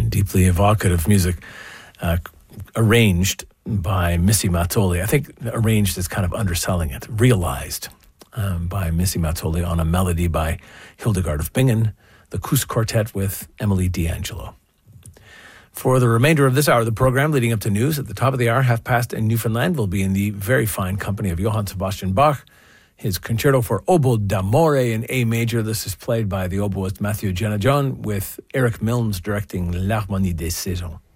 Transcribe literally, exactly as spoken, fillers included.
deeply evocative music uh, arranged by Missy Mattoli. I think arranged is kind of underselling it. Realized um, by Missy Mattoli on a melody by Hildegard of Bingen, the Koos Quartet with Emily D'Angelo. For the remainder of this hour of the program, leading up to news, at the top of the hour, half past in Newfoundland, will be in the very fine company of Johann Sebastian Bach. His Concerto for Oboe d'Amore in A major. This is played by the oboist Matthew Jenajon with Eric Milnes directing L'Harmonie des Saisons.